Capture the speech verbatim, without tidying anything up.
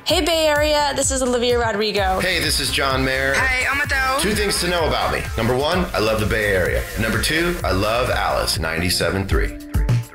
Hey Bay Area, this is Olivia Rodrigo. Hey, this is John Mayer. Hi, I'm Adele. Two things to know about me. Number one, I love the Bay Area. Number two, I love Alice ninety-seven point three.